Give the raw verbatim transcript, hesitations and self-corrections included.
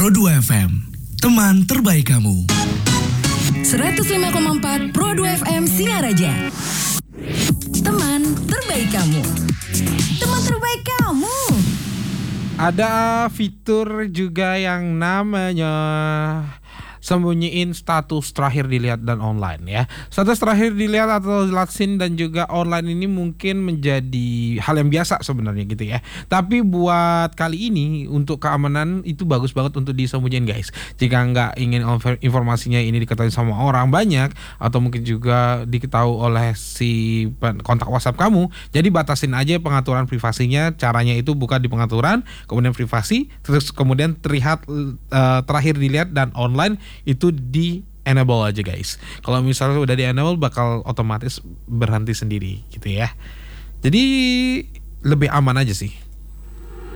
Pro dua F M, teman terbaik kamu. seratus lima koma empat Pro dua F M Singaraja. Teman terbaik kamu. Teman terbaik kamu. Ada fitur juga yang namanya sembunyiin status terakhir dilihat dan online ya. Status terakhir dilihat atau latsin dan juga online ini mungkin menjadi hal yang biasa sebenarnya gitu ya. Tapi buat kali ini untuk keamanan itu bagus banget untuk disembunyiin guys. Jika nggak ingin informasinya ini diketahui sama orang banyak atau mungkin juga diketahui oleh si kontak WhatsApp kamu, jadi batasin aja pengaturan privasinya. Caranya itu buka di pengaturan, kemudian privasi, terus kemudian terlihat uh, terakhir dilihat dan online itu di enable aja guys. Kalau misalnya udah di enable bakal otomatis berhenti sendiri gitu ya. Jadi lebih aman aja sih.